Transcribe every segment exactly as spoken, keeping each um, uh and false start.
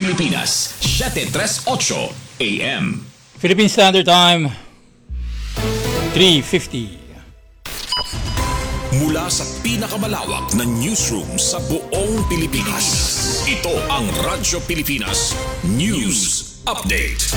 Pilipinas, seven thirty-eight A M. Philippine Standard Time, three fifty. Mula sa pinakamalawak na newsroom sa buong Pilipinas, ito ang Radyo Pilipinas News Update.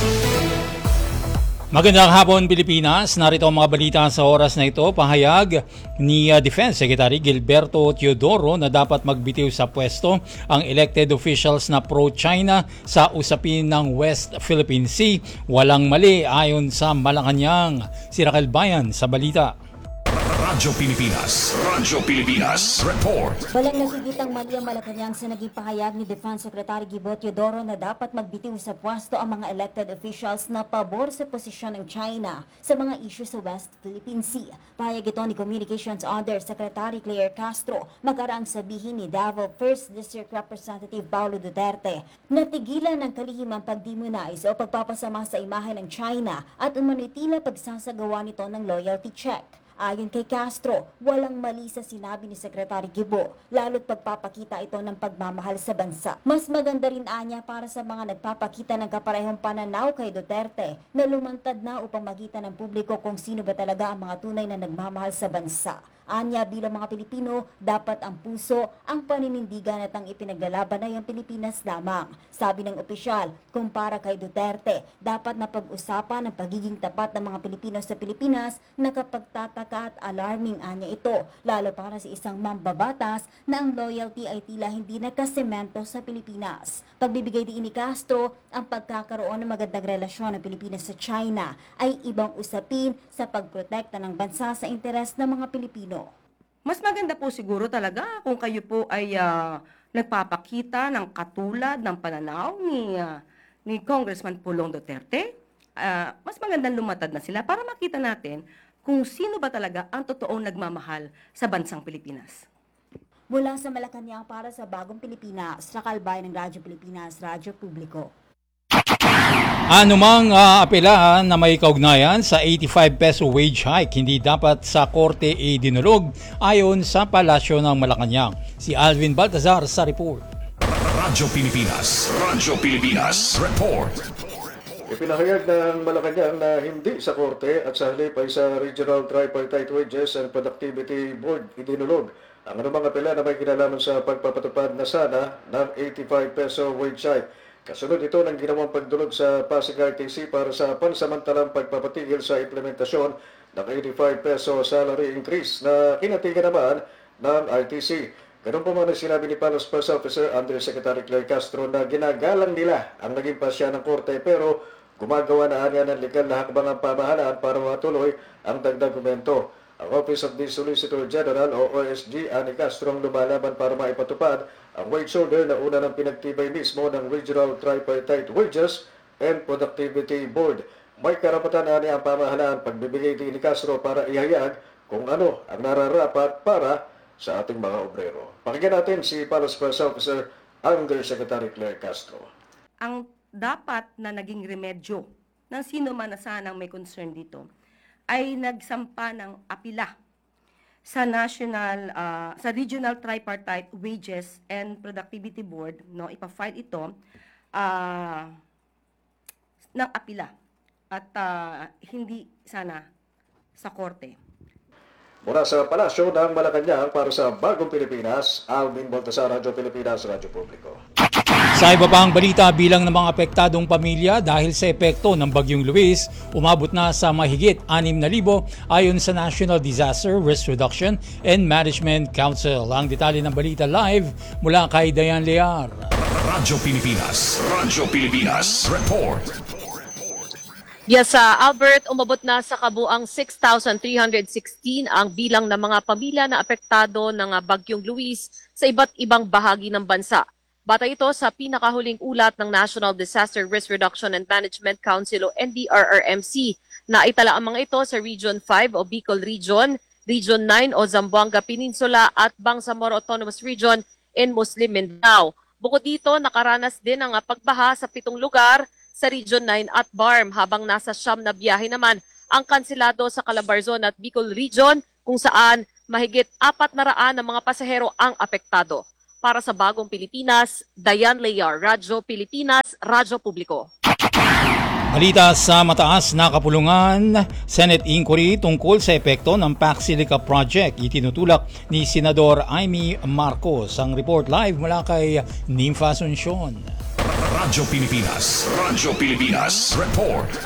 Magandang hapon, Pilipinas. Narito ang mga balita sa oras na ito. Pahayag ni uh, Defense Secretary Gilberto Teodoro na dapat magbitiw sa pwesto ang elected officials na pro-China sa usapin ng West Philippine Sea. Walang mali ayon sa Malacanang. Si Raquel Bayan sa balita. Radyo Pilipinas, Radyo Pilipinas, report. Walang nakikitang mali ang Malacanang sa naging pahayag ni Defense Secretary Gilberto Teodoro na dapat magbitiw sa pwesto ang mga elected officials na pabor sa posisyon ng China sa mga issue sa West Philippine Sea. Pahayag ito ni Communications Under Secretary Claire Castro makaraang sabihin ni Davao First District Representative Paulo Duterte na tigilan ng kalihimang pag-demonize o pagpapasama sa imahe ng China at umano'y tila pagsasagawa nito ng loyalty check. Ayon kay Castro, walang mali sa sinabi ni Secretary Gibo, lalo't pagpapakita ito ng pagmamahal sa bansa. Mas maganda rin anya para sa mga nagpapakita ng kaparehong pananaw kay Duterte na lumantad na upang makita ng publiko kung sino ba talaga ang mga tunay na nagmamahal sa bansa. Anya, bilang mga Pilipino, dapat ang puso, ang paninindigan at ang ipinaglalaban ay ang Pilipinas lamang. Sabi ng opisyal, kumpara kay Duterte, dapat na pag-usapan ang pagiging tapat ng mga Pilipino sa Pilipinas na kapagtataka at alarming anya ito, lalo para sa isang mambabatas na ang loyalty ay tila hindi nakasemento sa Pilipinas. Pagbibigay din ni Castro, ang pagkakaroon ng magandang relasyon ng Pilipinas sa China ay ibang usapin sa pagprotekta ng bansa sa interes ng mga Pilipino. Mas maganda po siguro talaga kung kayo po ay uh, nagpapakita ng katulad ng pananaw ni, uh, ni Congressman Pulong Duterte. Uh, mas magandang lumatad na sila para makita natin kung sino ba talaga ang totoong nagmamahal sa bansang Pilipinas. Mula sa Malacanang para sa Bagong Pilipinas, Raquel Bayan ng Radyo Pilipinas, Radyo Publiko. Anumang uh, apelahan na may kaugnayan sa eighty-five peso wage hike hindi dapat sa korte idinulog ayon sa Palasyo ng Malacanang. Si Alvin Baltazar sa report. Radyo Pilipinas, Radyo Pilipinas, report. Ipinahayag ng Malacanang na hindi sa korte at sa halip ay sa Regional Tripartite Wages and Productivity Board idinulog ang anumang apela na may kinalaman sa pagpapatupad na sana ng eighty-five peso wage hike. Kasunod ito ng ginawang pagdulog sa Pasig R T C para sa pansamantalang pagpapatigil sa implementasyon ng eighty-five peso salary increase na kinatigan naman ng R T C. Ganun po man sinabi ni Palos First Officer Undersecretary Claire Castro na ginagalang nila ang naging pasya ng korte pero gumagawa na anya ng legal na hakbang ang pamahalaan para matuloy ang dagdag komento. Ang Office of the Solicitor General o O S G ani Castro ang lumalaban para maipatupad ang wage order na una ng pinagtibay mismo ng Regional Tripartite Wages and Productivity Board. May karapatan ani ang pamahalaan pagbibigay din ni Castro para ihayag kung ano ang nararapat para sa ating mga obrero. Pakinggan natin si Palos First Officer Undersecretary Claire Castro. Ang dapat na naging remedyo ng sino man na sanang may concern dito ay nagsampa ng apila sa National uh, sa Regional Tripartite Wages and Productivity Board, no, ipa-file ito uh, ng apila at uh, hindi sana sa korte. Mula sa Palasyo ng Malacanang para sa Bagong Pilipinas, Alvin Baltasar, Radyo Pilipinas, Radyo Publiko. Sa iba pang balita, bilang ng mga apektadong pamilya dahil sa epekto ng Bagyong Luis, umabot na sa mahigit anim na libo ayon sa National Disaster Risk Reduction and Management Council. Ang detalye ng balita live mula kay Dayan Lear. Radyo Pilipinas, Radyo Pilipinas, report. Yes, uh, Albert, umabot na sa kabuang six thousand three hundred sixteen ang bilang ng mga pamilya na apektado ng uh, Bagyong Luis sa iba't ibang bahagi ng bansa. Bata ito sa pinakahuling ulat ng National Disaster Risk Reduction and Management Council o N D R R M C na itala ang mga ito sa Region five o Bicol Region, Region nine o Zamboanga Peninsula at Bangsamoro Autonomous Region in Muslim Mindanao. Bukod dito, nakaranas din ang pagbaha sa pitong lugar sa Region nine at B A R M habang nasa siyam na biyahe naman ang kanselado sa Calabarzon at Bicol Region kung saan mahigit apat na raan ng mga pasahero ang apektado. Para sa Bagong Pilipinas, Dayan Layar, Radyo Pilipinas, Radyo Publiko. Balita sa mataas na kapulungan, Senate inquiry tungkol sa epekto ng Pax-Silica Project. Itinutulak ni Senador Amy Marcos. Ang report live mula kay Nympha Asuncion. Radyo Pilipinas, Radyo Pilipinas, report.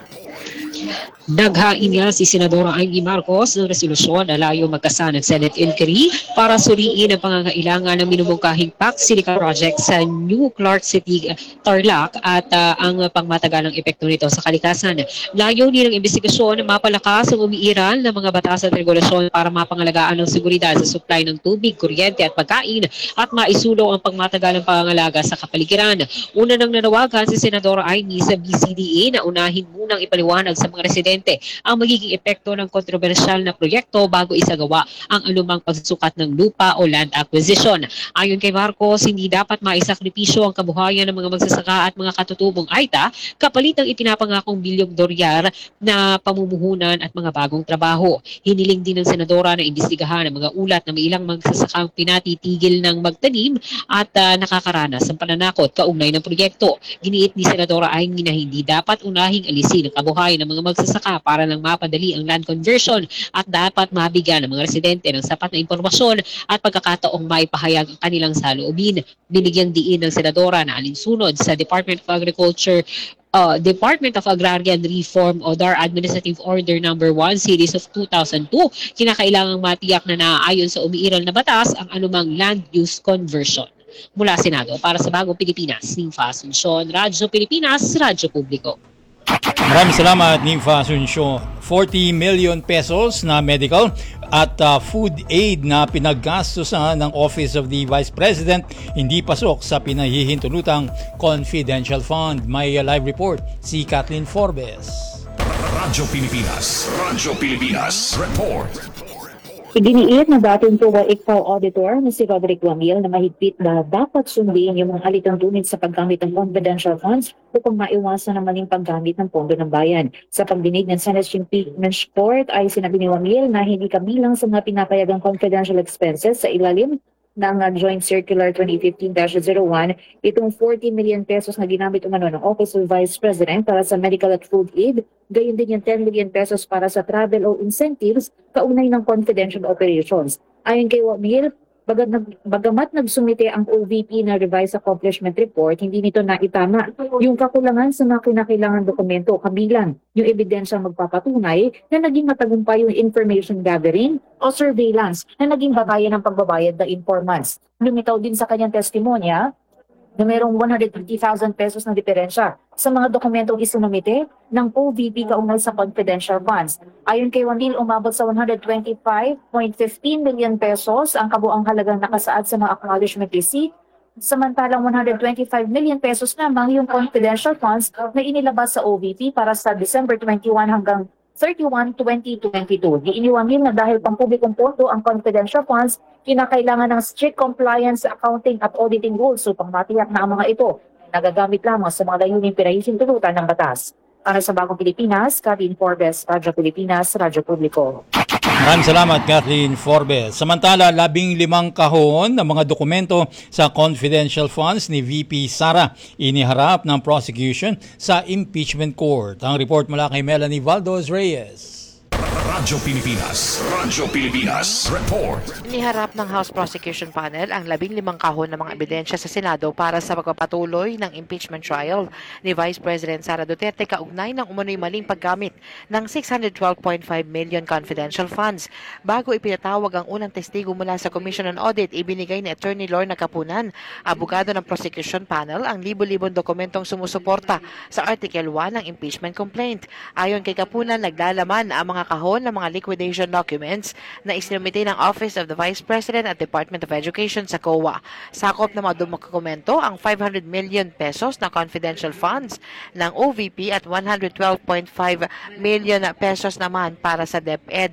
Naghain nga si Senadora Amy Marcos ng resolusyon na layo magkasa ng Senate inquiry para suriin ang pangangailangan ng minumungkahing Pax-Silica Project sa New Clark City, Tarlac at uh, ang pangmatagalang epekto nito sa kalikasan. Layo din ng investigasyon na mapalakas ang umiiral ng mga batas at regulasyon para mapangalagaan ng seguridad sa supply ng tubig, kuryente at pagkain at maisulong ang pangmatagalang pangangalaga sa kapaligiran. Una nang nanawagan si Senadora Amy sa B C D A na unahin munang ipaliwanag sa mga residente ang magiging epekto ng kontrobersyal na proyekto bago isagawa ang anumang pagsusukat ng lupa o land acquisition. Ayon kay Marcos, hindi dapat maisakripisyo ang kabuhayan ng mga magsasaka at mga katutubong AITA kapalit ng ipinapangakong bilyong dolyar na pamumuhunan at mga bagong trabaho. Hiniling din ng senadora na imbestigahan ang mga ulat na may ilang magsasakang pinatitigil ng magtanim at uh, nakakaranas ng pananakot kaugnay ng proyekto. Giniit ni Senadora Amy na hindi dapat unahing alisin ang kabuhayan ng mga magsasaka para lang mapadali ang land conversion at dapat mabigyan ng mga residente ng sapat na impormasyon at pagkakataong maipahayag ang kanilang saloobin. Binigyang diin ng senadora na alinsunod sa Department of Agriculture Uh, Department of Agrarian Reform o D A R Administrative Order number one Series of two thousand two, kinakailangang matiyak na naaayon sa umiiral na batas ang anumang land use conversion. Mula Senado, para sa Bagong Pilipinas, Nympha Asuncion, Radyo Pilipinas, Radyo Publiko. Maraming salamat, Nympha Asuncion. forty million pesos na medical at uh, food aid na pinaggastusan ng Office of the Vice President hindi pasok sa pinahihintulutang confidential fund. May uh, live report si Kathleen Forbes. Radyo Pilipinas, Radyo Pilipinas, report. Idiniit na dating P O A ICFAO Auditor na si Roderick Wamil na mahigpit na dapat sundin yung mga alituntunin sa paggamit ng confidential funds upang maiwasan ang maling paggamit ng pondo ng bayan. Sa pagdinig ng Senate Impeachment Court ay sinabi ni Wamil na hindi kabilang sa mga pinapayagang confidential expenses sa ilalim ng uh, Joint Circular twenty fifteen dash zero one, itong forty million pesos na ginamit umano ng Office of Vice President para sa medical at food aid, gayon din yung ten million pesos para sa travel o incentives kaugnay ng confidential operations. Ayon kay Wamil, bagat nag, bagamat nagsumite ang O V P na Revised Accomplishment Report, hindi nito naitama yung kakulangan sa mga kinakailangan dokumento kabilang yung ebidensya magpapatunay na naging matagumpay yung information gathering o surveillance na naging batayan ng pagbabayad ng informants. Lumitaw din sa kanyang testimonya na mayroong one hundred fifty thousand pesos na diferensya sa mga dokumentong isinumite ng O V P kaugnay sa confidential funds. Ayon kay Wamil, umabot sa one hundred twenty-five point one five million pesos ang kabuang halagang nakasaad sa mga acknowledgement receipt, samantalang one hundred twenty-five million pesos lamang yung confidential funds na inilabas sa O V P para sa December twenty-one hanggang thirty-one, twenty twenty-two. Di iniwamil na dahil pampublikong pondo ang confidential funds, kinakailangan ng strict compliance sa accounting at auditing rules upang matiyak na ang mga ito nagagamit lamang sa mga layuning pinahihintulutan ng batas. Para sa Bagong Pilipinas, Kathleen Forbes, Radyo Pilipinas, Radyo Publiko. Maraming salamat, Kathleen Forbes. Samantala, labing limang kahon ng mga dokumento sa confidential funds ni V P Sara iniharap ng prosecution sa impeachment court. Ang report mula kay Melanie Valdos Reyes. Radyo Pilipinas, Radyo Pilipinas, report. Iniharap ng House Prosecution Panel ang labing limang kahon ng mga ebidensya sa Senado para sa pagpapatuloy ng impeachment trial ni Vice President Sara Duterte kaugnay ng umunoy maling paggamit ng six hundred twelve point five million confidential funds. Bago ipinatawag ang unang testigo mula sa Commission on Audit, ibinigay ni Attorney Lorna Capunan, abogado ng Prosecution Panel, ang libo-libong dokumentong sumusuporta sa Article one ng impeachment complaint. Ayon kay Capunan, naglalaman ang mga kahon ng mga liquidation documents na isinumite ng Office of the Vice President at Department of Education sa C O A. Sakop ng mga dokumento ang five hundred million pesos na confidential funds ng O V P at one hundred twelve point five million pesos naman para sa DepEd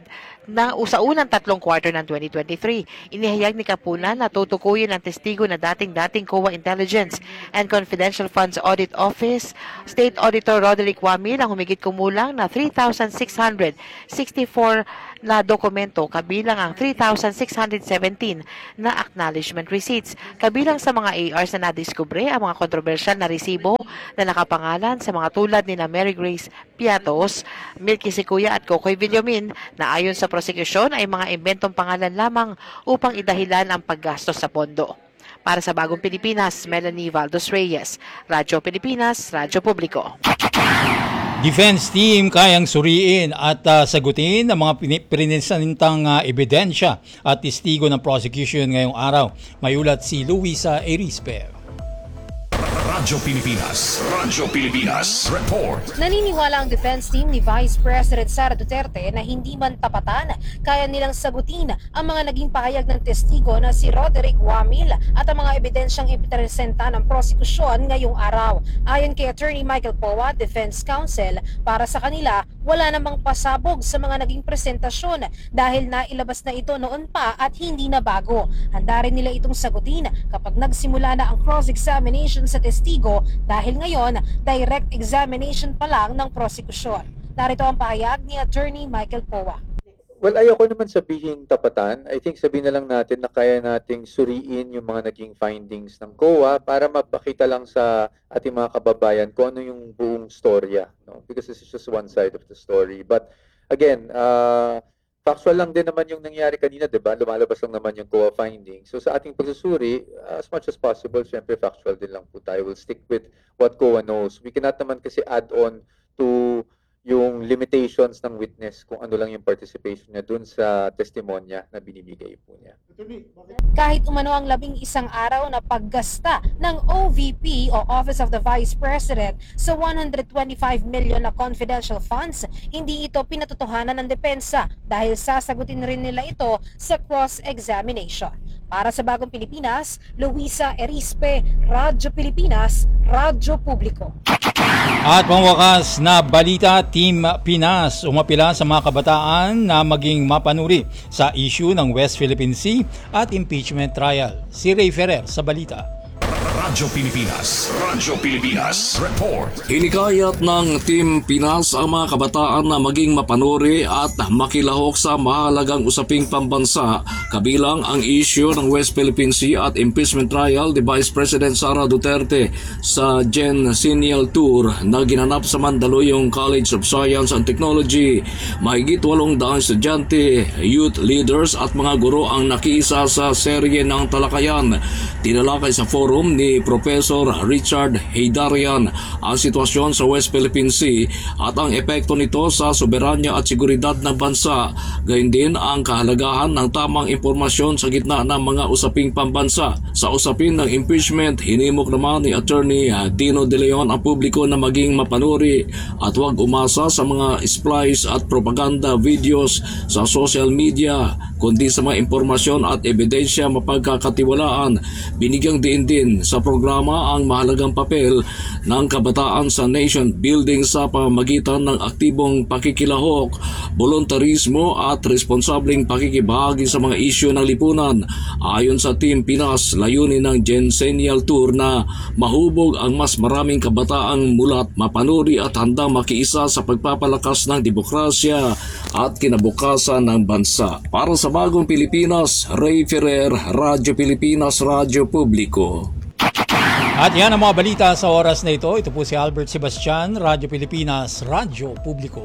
na sa unang tatlong quarter ng twenty twenty-three. Inihayag ni Capuna na tutukuyin ang testigo na dating-dating C O A Intelligence and Confidential Funds Audit Office State Auditor Roderick Wamil ang humigit kumulang na three thousand six hundred sixty-four na dokumento kabilang ang three thousand six hundred seventeen na acknowledgement receipts. Kabilang sa mga A Rs na nadiskubre ang mga kontrobersyal na resibo na nakapangalan sa mga tulad ni na Mary Grace Piatos, Milky Sikuya at Kokoy Villamin na ayon sa prosekusyon ay mga inventong pangalan lamang upang idahilan ang paggastos sa pondo. Para sa Bagong Pilipinas, Melanie Valdos Reyes, Radyo Pilipinas, Radyo Publiko. Defense team kayang suriin at uh, sagutin ang mga pininsantang uh, ebidensya at testigo ng prosecution ngayong araw. May ulat si Luisa Erispe. Radyo Pilipinas, Radyo Pilipinas, report. Naniniwala ang defense team ni Vice President Sara Duterte na hindi man tapatan, kaya nilang sagutin ang mga naging pahayag ng testigo na si Roderick Wamil at ang mga ebidensyang ipipresenta ng prosekusyon ngayong araw. Ayon kay Attorney Michael Poa, Defense Counsel, para sa kanila, wala namang pasabog sa mga naging presentasyon dahil nailabas na ito noon pa at hindi na bago. Handa rin nila itong sagutin kapag nagsimula na ang cross-examination sa testigo dahil ngayon, direct examination pa lang ng prosekusyon. Narito ang pahayag ni Attorney Michael Poa. Well, ayoko naman sabihin tapatan. I think sabihin na lang natin na kaya nating suriin yung mga naging findings ng C O A para mapakita lang sa ating mga kababayan kung ano yung buong storya. No? Because this is just one side of the story. But again, uh, factual lang din naman yung nangyari kanina, di ba? Lumalabas lang naman yung C O A findings. So sa ating pagsusuri, uh, as much as possible, syempre factual din lang po tayo. We'll stick with what C O A knows. We cannot naman kasi add on to yung limitations ng witness kung ano lang yung participation niya dun sa testimonya na binibigay po niya. Kahit umano ang labing isang araw na paggasta ng O V P o Office of the Vice President sa one hundred twenty-five million na confidential funds, hindi ito pinatotohanan ng depensa dahil sasagutin rin nila ito sa cross-examination. Para sa Bagong Pilipinas, Luisa Erispe, Radyo Pilipinas, Radyo Publiko. At pangwakas na balita, Team Pinas umapila sa mga kabataan na maging mapanuri sa issue ng West Philippine Sea at impeachment trial. Si Ray Ferrer sa balita. Radyo Pilipinas, Radyo Pilipinas, report. Hinikayat ng Team Pinas ang mga kabataan na maging mapanuri at makilahok sa mahalagang usaping pambansa kabilang ang issue ng West Philippine Sea at impeachment trial ni Vice President Sara Duterte sa Gen-Senial Tour na ginanap sa Mandaluyong College of Science and Technology. Mahigit walong daang estudyante, youth leaders at mga guro ang nakiisa sa serye ng talakayan. Tinalakay sa forum ni Professor Richard Heydarian ang sitwasyon sa West Philippine Sea at ang epekto nito sa soberanya at seguridad ng bansa. Gayun din ang kahalagahan ng tamang impormasyon sa gitna ng mga usaping pambansa. Sa usapin ng impeachment, hinimok naman ni Attorney Dino De Leon ang publiko na maging mapanuri at huwag umasa sa mga splice at propaganda videos sa social media, kundi sa mga impormasyon at ebidensya mapagkakatiwalaan. Binigyang diin din sa programa ang mahalagang papel ng kabataan sa nation building sa pamamagitan ng aktibong pakikilahok, voluntarismo at responsableng pakikibahagi sa mga isyu ng lipunan. Ayon sa Team Pinas, layunin ng Gen-Senial Tour na mahubog ang mas maraming kabataang mulat, mapanuri at handang makiisa sa pagpapalakas ng demokrasya at kinabukasan ng bansa. Para sa Bagong Pilipinas, Ray Ferrer, Radyo Pilipinas, Radyo Publiko. At yan ang mga balita sa oras na ito. Ito po si Albert Sebastian, Radyo Pilipinas, Radyo Publiko.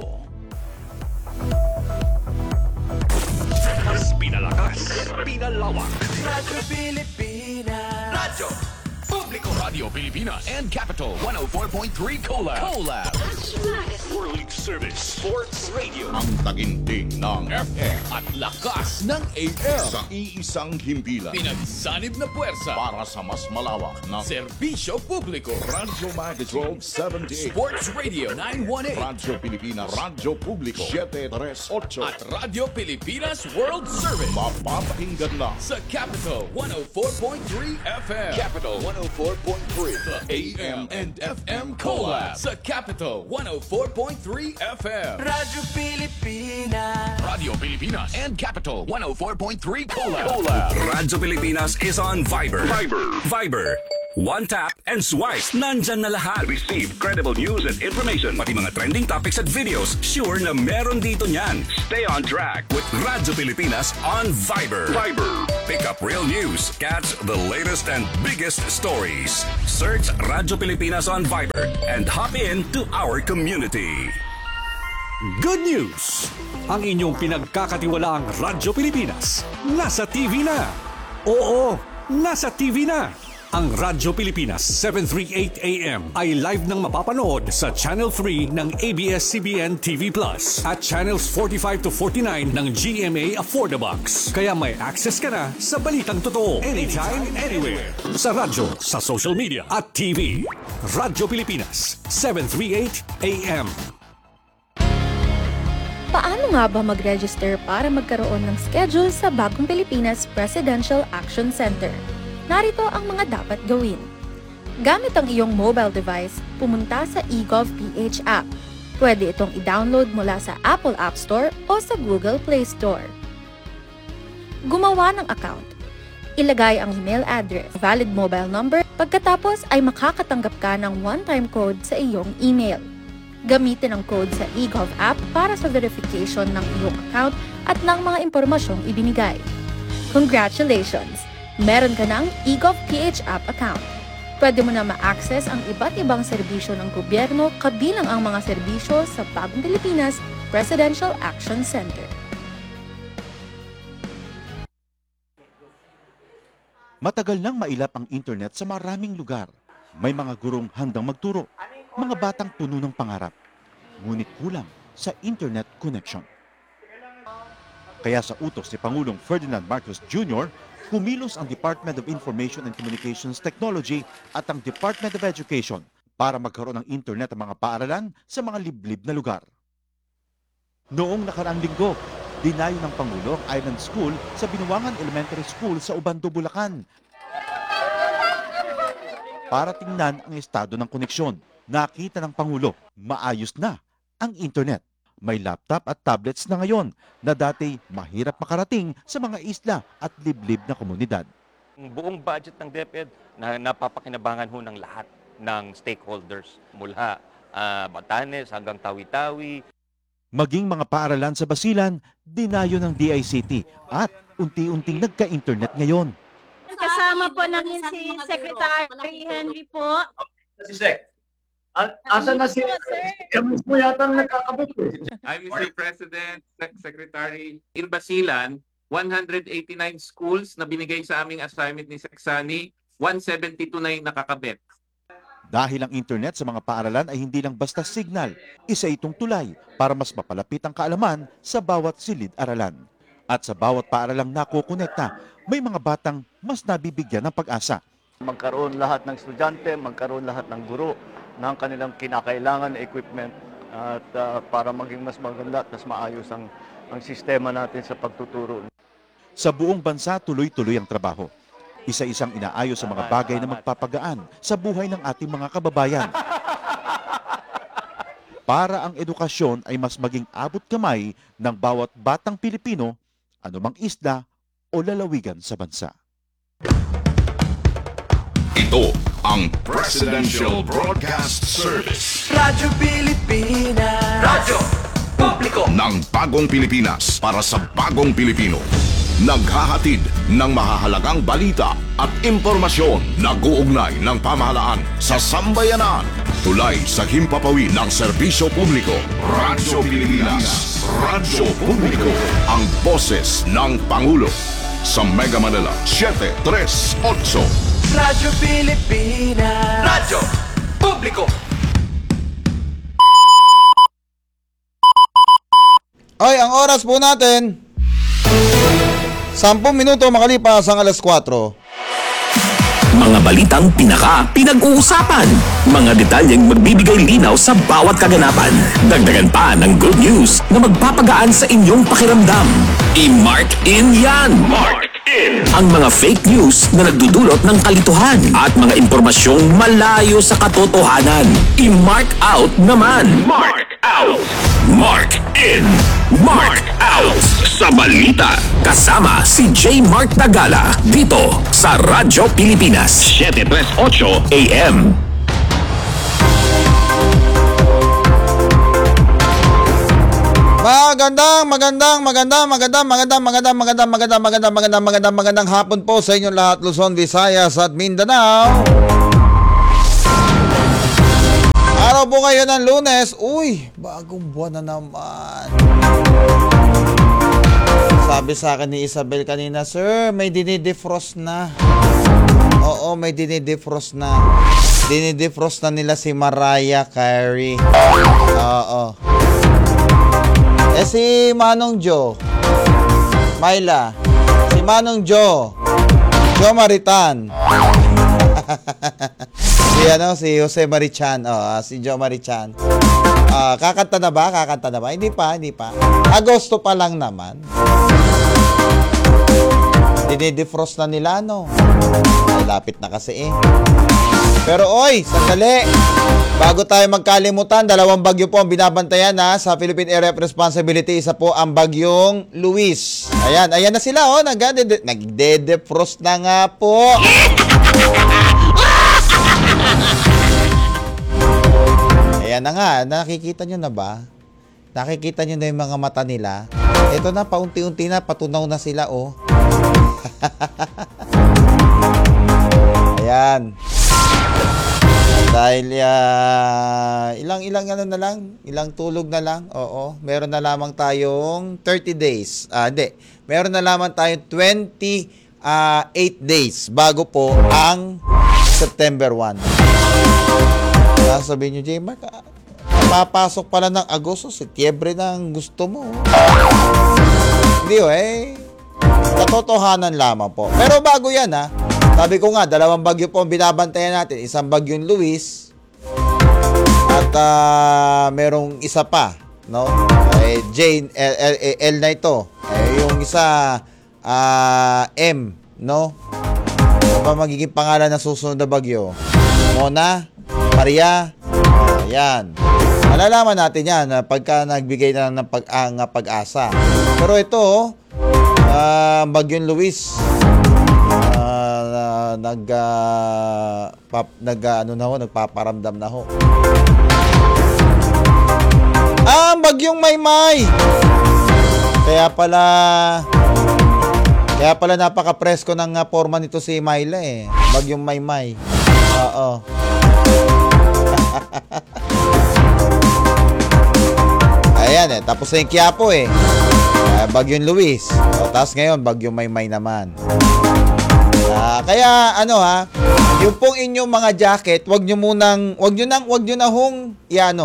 Pinalakas, pinalawak. Radyo Pilipinas. Radyo Publiko. Radio Pilipinas and Capital one oh four point three Collab. Collab. World Service Sports Radio. Ang taginting ng F M at lakas ng A M. Sa iisang himpilan. Pinagsanib na puwersa Para sa mas malawak na serbisyo publiko. Radyo Magazine twelve seventy-eight. Sports Radio nine one eight. Radyo Pilipinas. Radyo Publiko seven thirty-eight. At Radio Pilipinas World Service. Mapapakinggan na sa Capital one oh four point three F M. Capital one oh four four point three. The A M and F M Collab sa Capital one oh four point three F M. Radyo Pilipinas. Radio Pilipinas and Capital one oh four point three Collab. Collab. Radyo Pilipinas is on Viber. Viber. Viber. One tap and swipe. Nandyan na lahat. Receive credible news and information. Pati mga trending topics at videos. Sure na meron dito niyan. Stay on track with Radyo Pilipinas on Viber. Viber. Pick up real news. Catch the latest and biggest stories. Search Radyo Pilipinas on Viber and hop in to our community. Good news! Ang inyong pinagkakatiwalaang Radyo Pilipinas nasa T V na. Oo, nasa T V na. Ang Radyo Pilipinas seven thirty-eight A M ay live nang mapapanood sa Channel three ng A B S C B N T V Plus at Channels forty-five to forty-nine ng G M A Affordabox. Kaya may access ka na sa balitang totoo anytime, anywhere. Sa radyo, sa social media at T V. Radyo Pilipinas seven thirty-eight A M. Paano nga ba mag-register para magkaroon ng schedule sa Bagong Pilipinas Presidential Action Center? Narito ang mga dapat gawin. Gamit ang iyong mobile device, pumunta sa eGovPH app. Pwede itong i-download mula sa Apple App Store o sa Google Play Store. Gumawa ng account. Ilagay ang email address, valid mobile number, pagkatapos ay makakatanggap ka ng one-time code sa iyong email. Gamitin ang code sa eGov app para sa verification ng iyong account at ng mga impormasyong ibinigay. Congratulations! Meron ka ng eGovPH app account. Pwede mo na ma-access ang iba't ibang serbisyo ng gobyerno kabilang ang mga serbisyo sa Bagong Pilipinas Presidential Action Center. Matagal nang mailap ang internet sa maraming lugar. May mga gurong handang magturo, mga batang puno ng pangarap. Ngunit kulang sa internet connection. Kaya sa utos ni Pangulong Ferdinand Marcos Junior, kumilos ang Department of Information and Communications Technology at ang Department of Education para magkaroon ng internet ang mga paaralan sa mga liblib na lugar. Noong nakaraang linggo, dinayo ng Pangulo ang Island School sa Binuangan Elementary School sa Ubando, Bulacan para tingnan ang estado ng koneksyon. Nakita ng Pangulo, maayos na ang internet. May laptop at tablets na ngayon na dati mahirap makarating sa mga isla at liblib na komunidad. Ang buong budget ng DepEd na napapakinabangan ho ng lahat ng stakeholders mula uh, Batanes hanggang Tawi-Tawi. Maging mga paaralan sa Basilan, dinayo ng D I C T at unti-unting nagka-internet ngayon. Kasama po namin si Secretary Henry po. Si Sec. Asa na si Kami po yata nagkakabit eh. I'm Mister President, Sec- Secretary. In Basilan, one hundred eighty-nine schools na binigay sa aming assignment ni Seksani, one seventy-two na yung nakakabit. Dahil ang internet sa mga paaralan ay hindi lang basta signal, isa itong tulay para mas mapalapit ang kaalaman sa bawat silid-aralan. At sa bawat paaralang nakukonekta, may mga batang mas nabibigyan ng pag-asa. Magkaroon lahat ng estudyante, magkaroon lahat ng guro ng kanilang kinakailangan na equipment at uh, para maging mas maganda at mas maayos ang, ang sistema natin sa pagtuturo. Sa buong bansa, tuloy-tuloy ang trabaho. Isa-isang inaayos sa mga bagay na magpapagaan sa buhay ng ating mga kababayan. Para ang edukasyon ay mas maging abot kamay ng bawat batang Pilipino, anumang isla o lalawigan sa bansa. Ito ang Presidential Broadcast Service. Radyo Pilipinas. Radyo Publiko ng Bagong Pilipinas para sa Bagong Pilipino. Naghahatid ng mahahalagang balita at impormasyon na guugnay ng pamahalaan sa sambayanan. Tulay sa himpapawid ng serbisyo publiko. Radyo Pilipinas. Radyo Publiko. Ang boses ng Pangulo. Sa Mega Manila, seven thirty-eight. Radyo Pilipinas. Radyo Publiko. Ay, ang oras po natin, sampung minuto makalipas ang alas kwatro. Mga balitang pinaka pinag-uusapan. Mga detalyeng magbibigay linaw sa bawat kaganapan. Dagdagan pa ng good news na magpapagaan sa inyong pakiramdam. I-mark in yan! Mark in! Ang mga fake news na nagdudulot ng kalituhan at mga impormasyong malayo sa katotohanan. I-mark out naman! Mark out! Mark in! Mark out! Sa balita, kasama si J. Mark Tagala dito sa Radyo Pilipinas seven thirty-eight A M. Magandang, magandang, magandang, magandang, magandang, magandang, magandang, magandang, magandang, magandang, magandang, magandang hapon po sa inyong lahat, Luzon, Visayas at Mindanao. Araw po ngayon ng Lunes. Uy, bagong buwan na naman. Sabi sa akin ni Isabel kanina, Sir, may dinidefrost na. Oo, may dinidefrost na. Dinidefrost na nila si Mariah Carey. Oo. Eh si Manong Joe, Myla, si Manong Joe, Joe Maritan. Si ano, si Jose Marichan, oh, si Joe Marichan. Ah, kakanta na ba? Kakanta na ba? Hindi pa, hindi pa. Agosto pa lang naman. Dinidefrost na nila, no? Ay, lapit na kasi eh. Pero oy, sandali. Bago tayo magkalimutan, dalawang bagyo po ang binabantayan na sa Philippine Area of Responsibility. Isa po ang bagyong Luis. Ayan, ayan na sila oh, nagde- nagde-defrost na nga po. Ayan na nga, nakikita nyo na ba? Nakikita nyo na yung mga mata nila? Ito na, paunti-unti na, patunaw na sila oh. Ayan. Dahil uh, ilang-ilang ano na lang, ilang tulog na lang, oo. Meron na lamang tayong thirty days. Ah, hindi. Meron na lamang tayong twenty-eight days bago po ang September first. Sasabihin nyo, J. Mark, ah, papasok pala ng Agosto, Setyembre na ang gusto mo. Hindi oh, eh. Katotohanan lamang po. Pero bago yan ha, sabi ko nga, dalawang bagyo po ang binabantayan natin. Isang bagyong Luis at uh, merong isa pa, no? Eh, Jane, L, L, L na ito. Eh, yung isa, uh, M, no? Ano ba magiging pangalan ng susunod na bagyo? Mona? Maria? Uh, yan. Malalaman natin yan uh, pagka nagbigay na ng pag, uh, pag-asa. Pero ito, uh, bagyong Luis, Uh, nag uh, pap, nag uh, ano na ho, nagpaparamdam na ho. Ah, bagyong Maymay. Kaya pala Kaya pala napaka-presko ng uh, forma nito si Myla eh. Bagyong Maymay. Oo. Ayan eh, tapos na yung Quiapo eh. Uh, bagyong Luis. O, tapos ngayon bagyong Maymay naman. Uh, kaya ano ha, yung pong inyong mga jacket, wag nyo munang, wag nyo nang, wag nyo na hong, iano.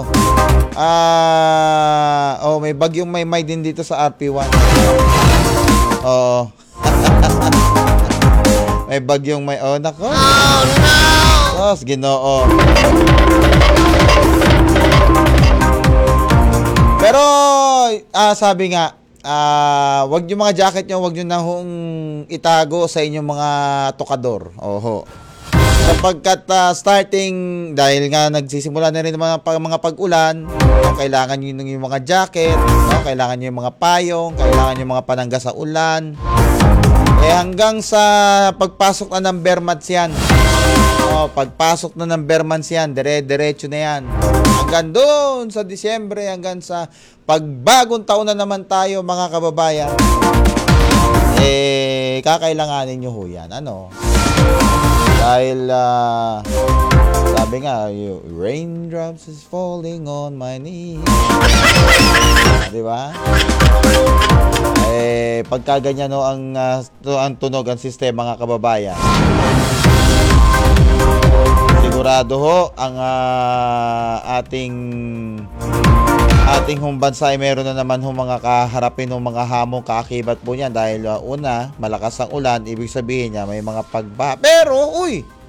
Ah, uh, oh, may bagyong Maymay din dito sa R P one. Oo. May bagyong may, oh nako. Oh no. Sos, Ginoo. Pero ah, sabi nga, Ah, uh, wag yung mga jacket nyo, wag nyo na hong itago sa inyong mga tokador. Oho. Sapagkat uh, starting, dahil nga nagsisimula na rin ng mga, mga pag-ulan, no, kailangan nyo yung mga jacket, no, kailangan nyo yung mga payong, kailangan nyo yung mga panangga sa ulan. Eh hanggang sa pagpasok na ng Bermans yan. Oh, pagpasok na ng Bermans yan, dire-diretso na yan. Hanggang doon sa Disyembre, hanggang sa pagbagong taon na naman tayo mga kababayan. Eh, kakailanganin nyo ho yan. Ano? Dahil, uh, sabi nga, raindrops is falling on my knees. Diba? Eh, pagka ganyan no, ang, uh, ang tunog, ang sistema mga kababayan. Sigurado ho ang uh, ating ating hong bansa ay meron na naman ho mga kaharapin ng mga hamong kaakibat po niyan dahil uh, una, malakas ang ulan, ibig sabihin niya may mga pagbaha. Pero, uy,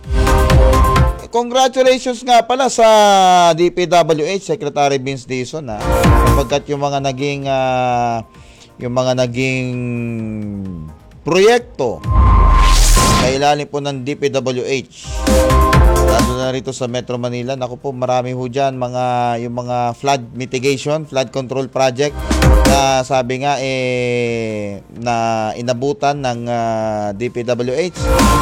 congratulations nga pala sa D P W H Secretary Vince Dizon, ha. Sapagkat yung mga naging uh, yung mga naging proyekto sa ilalim po ng D P W H, lalo na rito sa Metro Manila, naku po, marami ho dyan mga, yung mga flood mitigation, flood control project na sabi nga eh na inabutan ng uh, D P W H.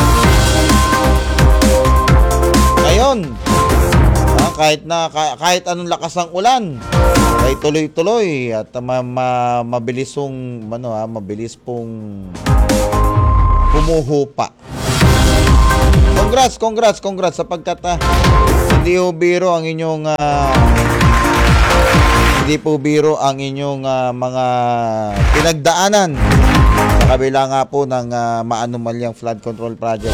Ngayon, ah, kahit na kahit anong lakas ng ulan, ay tuloy-tuloy at ma, ma, mabilis pong ano ha, mabilis pong humuhupa. Congrats, congrats, congrats sapagkat uh, hindi po biro ang inyong uh, hindi po biro ang inyong uh, mga pinagdaanan sa kabila nga po ng uh, maanumalyang flood control project.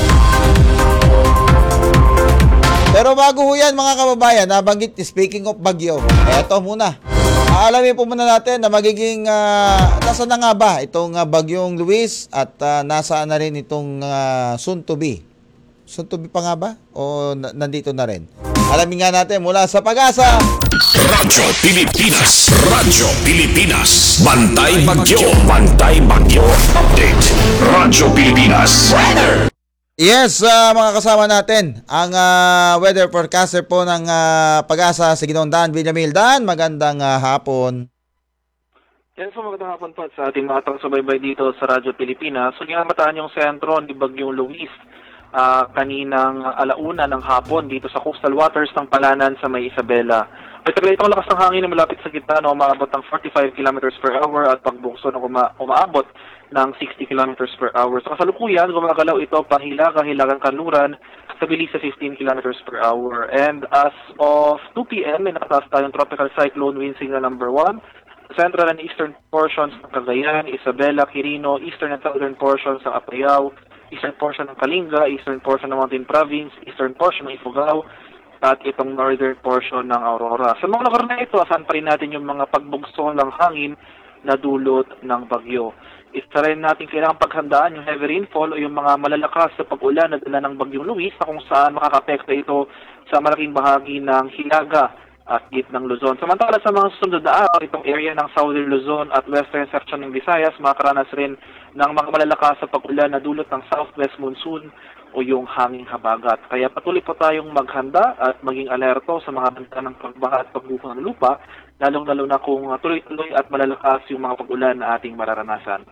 Pero bago ho yan mga kababayan, nabanggit, speaking of bagyo, eto muna. Alamin po muna natin na magiging, uh, nasa na nga ba itong uh, bagyong Luis at uh, nasaan na rin itong uh, soon to be. Soon to be pa nga ba? O na- nandito na rin? Alamin nga natin mula sa Pag-asa. Radyo Pilipinas, Radyo Pilipinas, Bantay Bagyo, Bantay Bagyo, Update, Radyo Pilipinas, Weather. Yes, uh, mga kasama natin, ang uh, weather forecaster po ng uh, Pag-asa, si Ginoong Dan Villamil. Dan, magandang uh, hapon. Yes, so magandang hapon po sa ating mga taong-subaybay dito sa Radyo Pilipinas. So, ginamataan yung sentro ni Bagyong Luis uh, kaninang alauna ng hapon dito sa coastal waters ng Palanan sa May Isabela. May taglay itong lakas ng hangin na malapit sa gitna na umaabot ng forty-five kilometers per hour at pagbukso na uma- umaabot ng sixty kilometers per hour. Sa kasalukuyan, gumagalaw ito pahilaga, hilagang kanluran sa bilis sa fifteen kilometers per hour. And as of two p.m., may nakataas tayong tropical cyclone wind signal number one. Central and eastern portions ng Cagayan, Isabela, Quirino, eastern and southern portions ng Apayao, eastern portion ng Kalinga, eastern portion ng Mountain Province, eastern portion ng Ifugao, at itong northern portion ng Aurora. Sa mga lugar na ito, asan pa rin natin yung mga pagbugso ng hangin na dulot ng bagyo. Isa rin natin kailangan paghandaan yung heavy rainfall o yung mga malalakas sa pag-ulan na dala ng Bagyong Luis na kung saan makakapekto ito sa malaking bahagi ng Hilaga at gitnang Luzon. Samantala sa mga susunod na araw, itong area ng Southern Luzon at Western section ng Visayas makakaranas rin ng mga malalakas sa pag-ulan na dulot ng Southwest Monsoon o yung hanging habagat. Kaya patuloy po tayong maghanda at maging alerto sa mga banta ng pagbaha at pagbuko ng lupa, lalong-lalo na kung tuloy-tuloy at malalakas yung mga pag-ulan na ating mararanasan.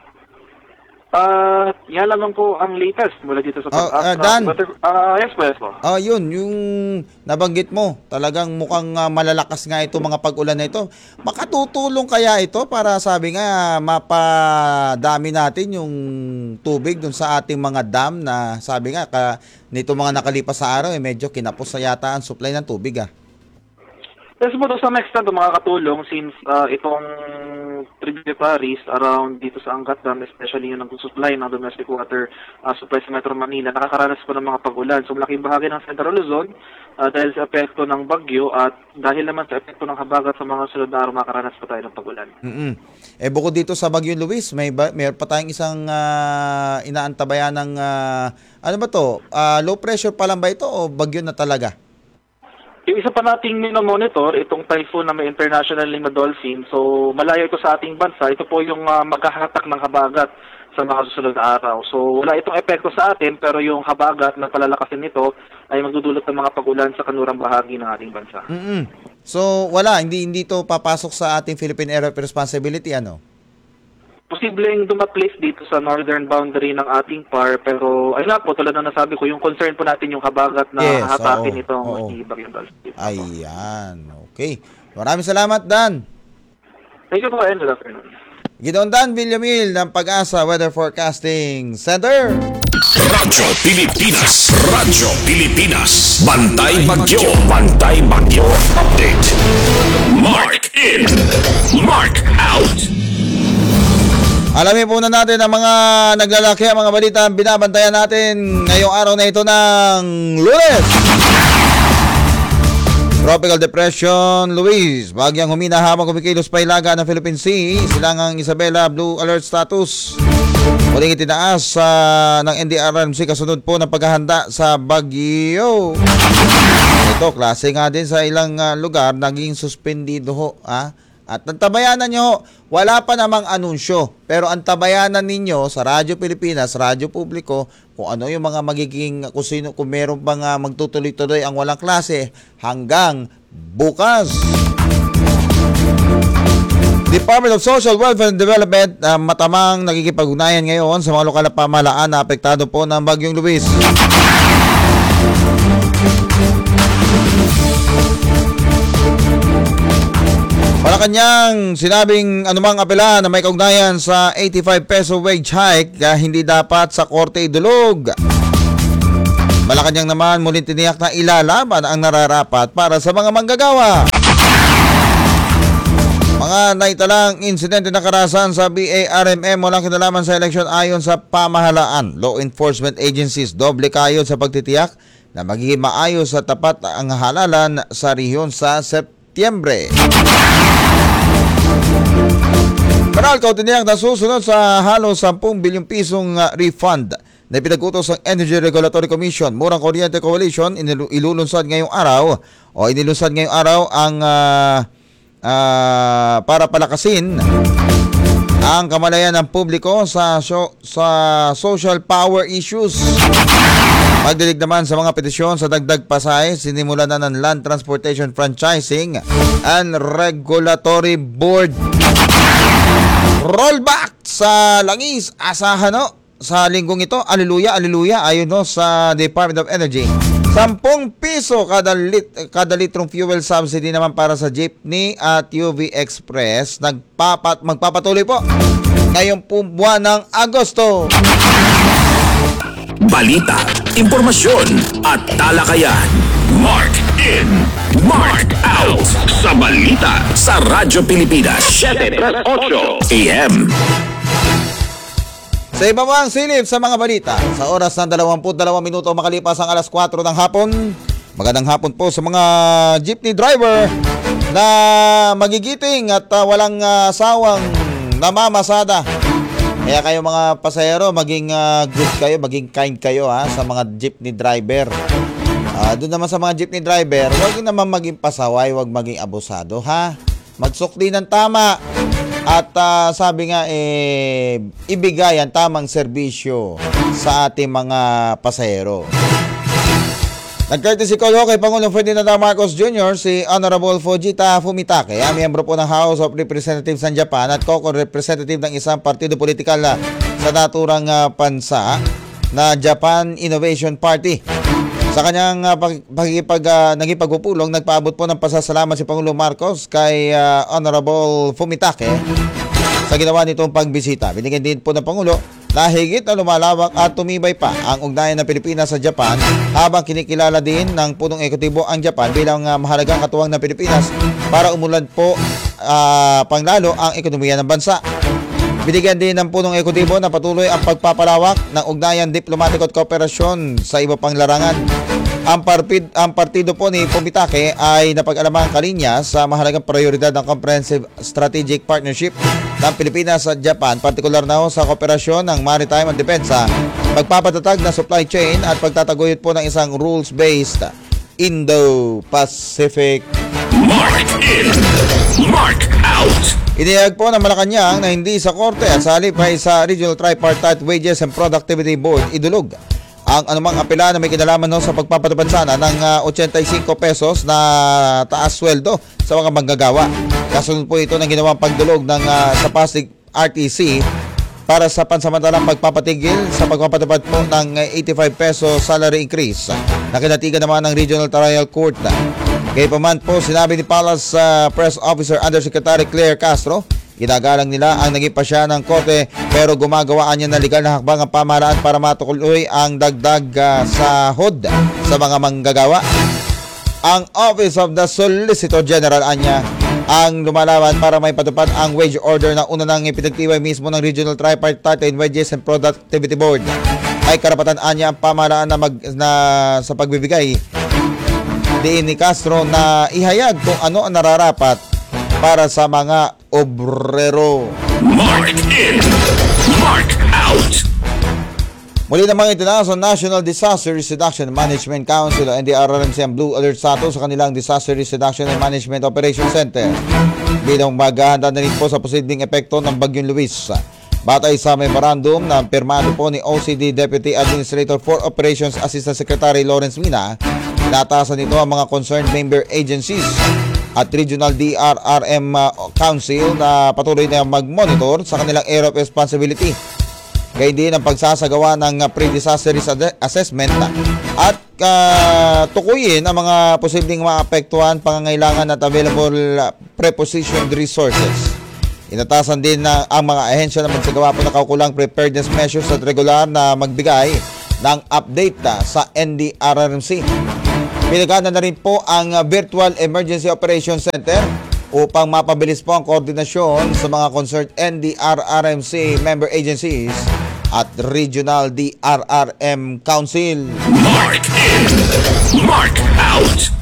Uh, yan lamang po ang latest mula dito sa uh, uh, Dan. Uh, yes po, yes po. Ah, uh, yun, yung nabanggit mo, talagang mukhang uh, malalakas nga ito mga pag-ulan na ito. Makatutulong kaya ito para sabi nga mapadami natin yung tubig dun sa ating mga dam na sabi nga ka, nito mga nakalipas sa araw eh medyo kinapos na yata ang supply ng tubig ah. Yes po, to some extent makakatulong since uh, itong tributaries around dito sa Angat Dam, especially yung nag-supply ng domestic water uh, supply sa Metro Manila, nakakaranas po ng mga pag-ulan. So malaking bahagi ng Central Luzon uh, dahil sa epekto ng bagyo at dahil naman sa epekto ng habagat sa mga sunod na araw, makakaranas po tayo ng pag-ulan. Mm-hmm. Eh bukod dito sa Bagyong Luis, may ba, may pa tayong isang uh, inaantabayan ng uh, ano ba to? Uh, low pressure pa lang ba ito o bagyo na talaga? Yung isa pa nating monitor, itong typhoon na may international Lima Dolphin. So, malayo ito sa ating bansa. Ito po yung uh, maghahatak ng habagat sa mga susunod na araw. So, wala itong epekto sa atin, pero yung habagat na palalakasin nito ay magdudulot ng mga pag-ulan sa kanurang bahagi ng ating bansa. Mm-hmm. So, wala. Hindi hindi ito papasok sa ating Philippine Area of Responsibility, ano? Posibleng dumaplace dito sa northern boundary ng ating P A R, pero ayun na po, tulad na nasabi ko, yung concern po natin yung habagat na yes, hatakin oo, itong oo. Bagyong Dolphin. Ayan, okay. Maraming salamat, Dan. Thank you po, and good afternoon. Ginoong Dan Villamil ng Pag-asa Weather Forecasting Center. Radyo Pilipinas, Radyo Pilipinas, Bantay Bagyo, Bantay Bagyo, Update. Mark in, Mark out. Alamin po na natin ang mga naglalaki, ang mga balita ang binabantayan natin ngayong araw na ito ng Lunes. Tropical Depression Luis, bagyang humina habang kumikilos pa ilaga ng Philippine Sea. Silangang Isabela, blue alert status. Muling itinaas uh, ng N D R R M C kasunod po ng paghahanda sa bagyo. Ito, klase nga din sa ilang uh, lugar, naging suspendido ho. Ah? At ang tabayanan nyo ho, wala pa namang anunsyo. Pero ang tabayanan ninyo sa Radyo Pilipinas, Radyo Publiko, kung ano yung mga magiging, kung, sino, kung meron pang uh, magtutuloy-tuloy ang walang klase hanggang bukas. Department of Social Welfare and Development uh, matamang nakikipag-ugnayan ngayon sa mga lokal na pamahalaan na apektado po ng Bagyong Luis. Malacanang sinabing anumang apela na may kaugnayan sa eighty-five peso wage hike uh, hindi dapat sa korte idulog. Malacanang naman muling tiniyak na ilalaban ang nararapat para sa mga manggagawa. Mga naitalang insidente na karahasan sa B A R M M walang kinalaman sa eleksyon ayon sa pamahalaan. Law enforcement agencies doble kayod sa pagtitiyak na magiging maayos at tapat ang halalan sa rehiyon sa Setyembre. Meralco tiniyak na susunod sa halos ten bilyong pisong refund na pinag-utos ng Energy Regulatory Commission. Murang Kuryente Coalition ilulunsad ngayong araw o inilunsad ngayong araw ang uh, Uh, para palakasin ang kamalayan ng publiko sa, so, sa social power issues. Pagdilig naman sa mga petisyon sa dagdag pasay, sinimula na ng Land Transportation Franchising and Regulatory Board. Rollback sa langis, asahan no sa linggong ito. Aleluya, aleluya, ayon no sa Department of Energy. Sampung piso kada, lit, kada litrong fuel subsidy naman para sa jeepney at U V Express. Nagpapat, magpapatuloy po ngayong buwan ng Agosto. Balita, impormasyon at talakayan. Mark in, Mark out sa balita sa Radyo Pilipinas seven thirty-eight A M. Sa iba pang silip sa mga balita, sa oras ng dalawampu't dalawang minuto makalipas ang alas kwatro ng hapon, magandang hapon po sa mga jeepney driver na magigiting at uh, walang uh, sawang namamasada. Kaya kayo mga pasahero, maging uh, good kayo, maging kind kayo ha, sa mga jeepney driver. Uh, doon naman sa mga jeepney driver, huwag naman maging pasaway, huwag maging abusado ha. Magsukli ng tama. At uh, sabi nga, eh, ibigay ang tamang serbisyo sa ating mga pasahero. Nag-courtesy call ho kay Pangulong Ferdinand R. Marcos Junior si Honorable Fujita Fumitake, ah, miyembro po ng House of Representatives ng Japan at co-representative ng isang partido politikal na sa naturang uh, pansa na Japan Innovation Party. Sa kanyang uh, pagkipag, uh, nagipagpupulong, nagpaabot po ng pasasalamat si Pangulong Marcos kay uh, Honorable Fumitake sa ginawa nitong pagbisita. Binigyan din po ng Pangulo na higit na lumalawak at tumibay pa ang ugnayan ng Pilipinas sa Japan habang kinikilala din ng punong ekutibo ang Japan bilang uh, mahalagang katuwang ng Pilipinas para umulan po uh, panglalo ang ekonomiya ng bansa. Binigyan din ng punong ekutibo na patuloy ang pagpapalawak ng ugnayan diplomatiko at kooperasyon sa iba pang larangan. Ang, parpid, ang partido po ni Fumitake ay napag-alamang kalinya sa mahalagang prioridad ng Comprehensive Strategic Partnership ng Pilipinas at Japan, partikular na sa kooperasyon ng maritime at depensa, pagpapatatag ng supply chain at pagtataguyod po ng isang rules-based Indo-Pacific. Mark in, Mark out. Inihayag po ng Malacanang na hindi sa korte at sa halip ay sa Regional Tripartite Wages and Productivity Board idulog ang anumang apela na may kinalaman no, sa pagpapatupad sana ng uh, eighty-five pesos na taas sweldo sa mga manggagawa. Kasunod po ito ng ginawang pagdulog ng uh, sa Pasig R T C para sa pansamantalang pagpapatigil sa pagpapatupad po ng eighty-five peso salary increase na kinatigan naman ng Regional Trial Court. Gayunpaman po, sinabi ni Palace uh, Press Officer Undersecretary Claire Castro, ginagalang nila ang naging pasya ng korte pero gumagawaan niya na legal na hakbang ang pamahalaan para matuloy ang dagdag uh, sahod sa mga manggagawa. Ang Office of the Solicitor General anya ang lumalaban para may patupad ang wage order na una nang ipinagtiway mismo ng Regional Tripartite Wages and Productivity Board. Ay karapatan anya ang pamahalaan na, mag, na sa pagbibigay diin ni Castro na ihayag kung ano ang nararapat para sa mga obrero. Mark in, mark out. Muli namang itinaas ang National Disaster Risk Reduction Management Council o N D R R M C ang Blue Alert status sa kanilang Disaster Risk Reduction and Management Operations Center bilang maghahanda na rin po sa posibleng epekto ng Bagyong Luis. Batay sa memorandum na pirmado po ni O C D Deputy Administrator for Operations Assistant Secretary Lawrence Mina, inatasan nito ang mga concerned member agencies at Regional D R R M Council na patuloy na mag-monitor sa kanilang area of responsibility. Gayun din ang pagsasagawa ng pre-disaster risk assessment at uh, tukuyin ang mga posibleng maapektuhan, pangangailangan at available prepositioned resources. Inatasan din na ang mga ahensya na magsagawa po ng kaukulang preparedness measures at regular na magbigay ng update sa N D R R M C. Pinagana na rin po ang Virtual Emergency Operations Center upang mapabilis po ang koordinasyon sa mga concerned N D R R M C member agencies at Regional D R R M Council. Mark in, mark out.